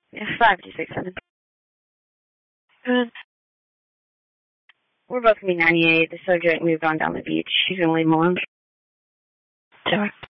Yeah, 5-6-7. We're both going to be 98. The subject moved on down the beach. She's going to leave him alone. Sorry.